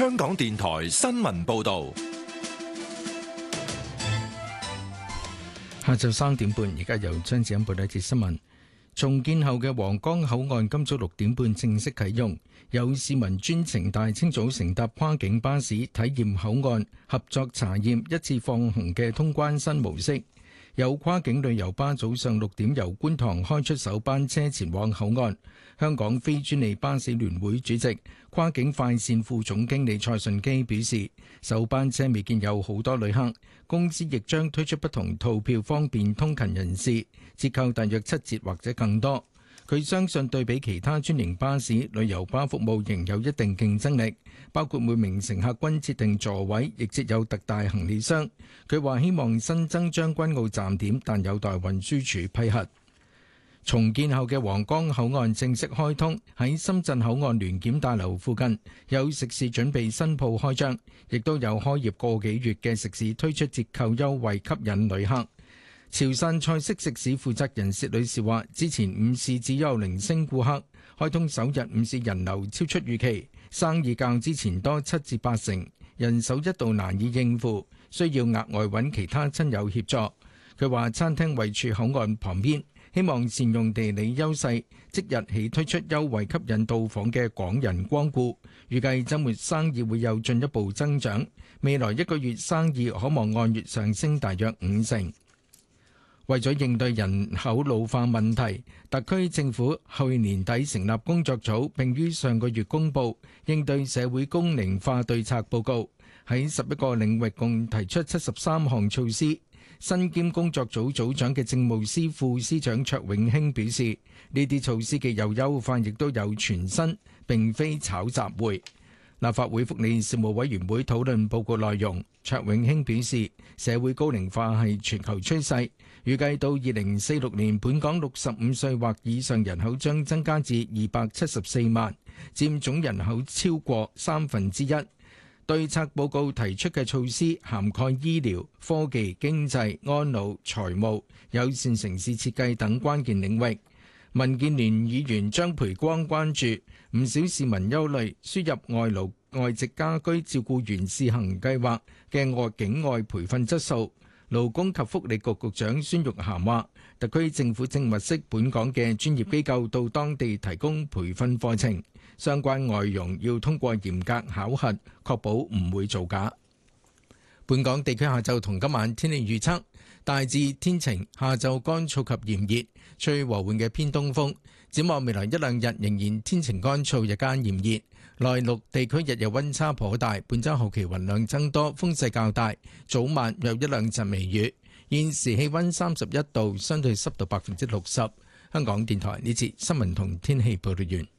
香港電台新聞報道。 下晝3點半，而家由張子欣報道一節新聞。重建後嘅皇崗口岸今早6點半正式啟用，有市民專程大清早乘搭跨境巴士體驗口岸合作查驗一次放行嘅通關新模式。有跨境旅遊巴早上6點由觀塘開出首班車前往口岸。香港非專利巴士聯會主席、跨境快線副總經理蔡順基表示，首班車未見有好多旅客，公司亦將推出不同套票方便通勤人士，折扣大約7折或者更多。佢相信對比其他專營巴士，旅遊巴服務仍有一定競爭力，包括每名乘客均設定座位，亦設有特大行李箱。佢話希望新增將軍澳站點，但有待運輸署批核。重建後嘅皇崗口岸正式開通，喺深圳口岸聯檢大樓附近有食肆準備新鋪開張，亦都有開業個幾月嘅食肆推出折扣優惠吸引旅客。潮汕菜式食肆負責人薛女士話，之前午市只有零星顧客，開通首日午市人流超出預期，生意較之前多7至8成，人手一度難以應付，需要額外揾其他親友協助。佢話餐廳位處口岸旁邊，希望善用地理優勢，即日起推出優惠吸引到訪嘅港人光顧，預計週末生意會有進一步增長，未來1個月生意可望按月上升大約5成。為咗應對人口老化問題，特區政府去年底成立工作組，並於上個月公布應對社會高齡化對策報告，喺11個領域共提出73項措施。身兼工作組組長嘅政務司副司長卓永興表示，呢啲措施既有優化，亦都有全新，並非炒雜會。立法會福利事務委員會討論報告內容，卓永興表示，社會高齡化係全球趨勢，預計到2046年，本港65歲或以上人口將增加至274萬，佔總人口超過1/3。對策報告提出嘅措施涵蓋醫療、科技、經濟、安老、財務、友善城市設計等關鍵領域。民建聯議員張培光關注唔少市民憂慮輸入外勞外籍家居照顧員試行計劃嘅境外培訓質素。勞工及福利局局長孫玉菡話，特區政府正物色本港嘅專業機構到當地提供培訓課程，相關外傭要通過嚴格考核，確保唔會造假。本港地區下晝同今晚天氣預測，大致天晴，下晝乾燥及炎熱，吹和緩嘅偏東風。展望未來1、2日仍然天晴乾燥，日間炎熱。內陸地區日夜溫差頗大，本週後期雲量增多，風勢較大，早晚有1、2陣微雨。現時氣溫31度，相對濕度60%。香港電台呢節新聞同天氣報道完。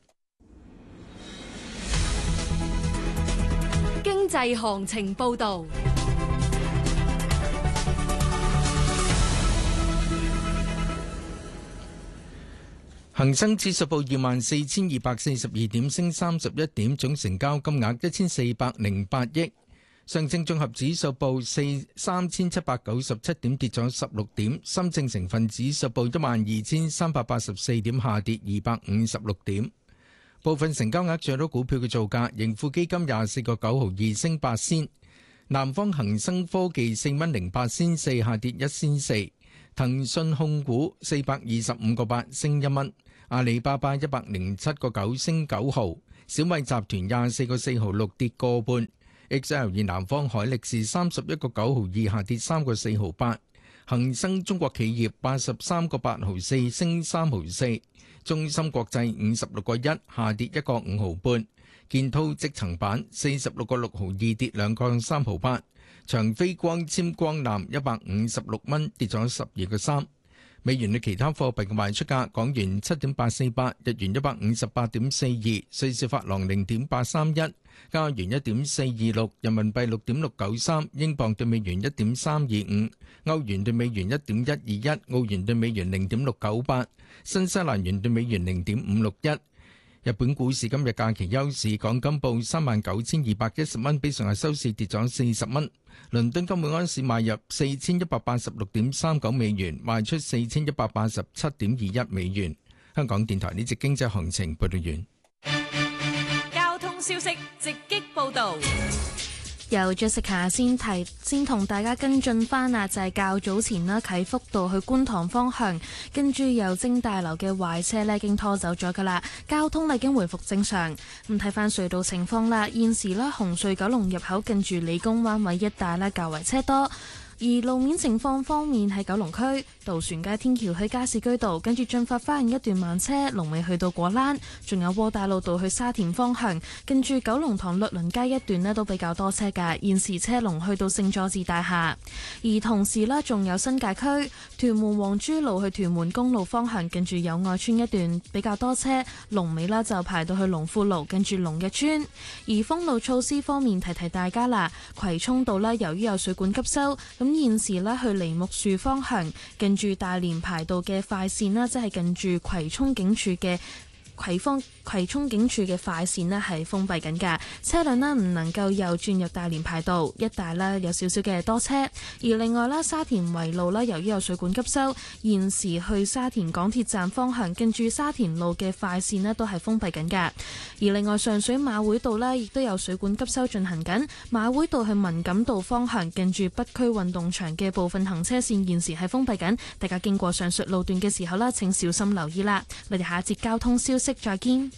經濟行情報道。 恒生指數報24,242點，升31點，總成交金額1408億。上證綜合指數報3,797點，跌咗16點。深證成分指數報12,384點，下跌256點。部分成交額最多股票嘅造價：盈富基金24個9毫2升8仙，南方恒生科技4蚊08仙4下跌1仙4，騰訊控股425個8升1蚊。阿里巴巴107個9升9毫，小米集團24個4毫6跌個半，XL 南方海力士31個9毫2下跌3個4毫8，恒生中國企業83個8毫4升3毫4，中芯國際56個1下跌1個5毫半，建滔積層板46個6毫2跌2個3毫8，長飛光纖光纜156蚊跌咗12個3。美元對其他貨幣嘅賣出價：港元7.848，日元158.42，瑞士法郎0.831，加元1.426，人民幣6.693，英鎊對美元1.325，歐元對美元1.121，澳元對美元0.698，新西蘭元對美元0.561。日本股市今日假期休市，港金報39,210蚊，比上日收市跌咗40蚊。倫敦金每安士買入4186.39美元，賣出4187.21美元。香港電台呢節經濟行情報道完。 交通通消息直擊報導。 由 Jessica 先同大家跟進翻啊，就係較早前啦，啟福道去觀塘方向，跟住由正大樓嘅壞車呢已經拖走咗噶啦，交通已經回復正常。咁睇翻隧道情況啦，現時啦紅隧九龍入口近住理工灣位一帶呢較為車多。而路面情況方面，喺九龍區渡船街天橋去加士居道，跟住進發花園一段慢車，龍尾去到果欄；仲有窩打老道去沙田方向，跟住九龍塘律倫街一段呢都比較多車㗎，現時車龍去到聖佐治大廈。而同時呢，仲有新界區屯門黃珠路去屯門公路方向，跟住友愛村一段比較多車，龍尾呢就排到去龍富路，跟住龍日村。而封路措施方面，提提大家啦，葵涌道呢由於有水管急修，咁現時呢去梨木樹方向，近住大連排道嘅快線啦，即係近住葵涌警署嘅葵涌警署嘅快線呢係封閉緊㗎，車輛呢唔能夠又轉入大連排道一帶啦，有少少嘅多車。而另外啦，沙田圍路啦，由於有水管急修，現時去沙田港鐵站方向，近住沙田路嘅快線呢都係封閉緊㗎。而另外上水馬會道呢亦都有水管急修進行緊，馬會道去文錦道方向，近住北區運動場嘅部分行車線現時係封閉緊，大家經過上述路段嘅時候啦，請小心留意啦。我哋下一節交通消息再見。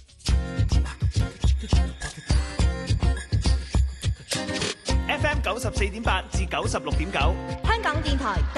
FM 94.8至96.9， 香港電台